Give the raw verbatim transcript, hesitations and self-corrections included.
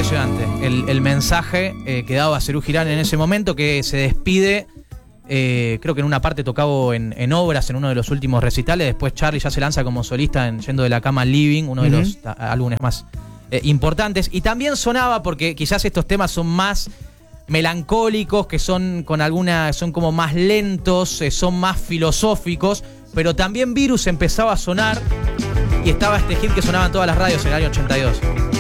impresionante el, el mensaje eh, que daba Serú Girán en ese momento, que se despide. Eh, creo que en una parte tocaba en, en Obras, en uno de los últimos recitales. Después Charly ya se lanza como solista en Yendo de la Cama al Living, uno de uh-huh. los a, álbumes más eh, importantes. Y también sonaba, porque quizás estos temas son más melancólicos, que son con alguna, son como más lentos, eh, son más filosóficos, pero también Virus empezaba a sonar y estaba este hit que sonaba en todas las radios en el año ochenta y dos.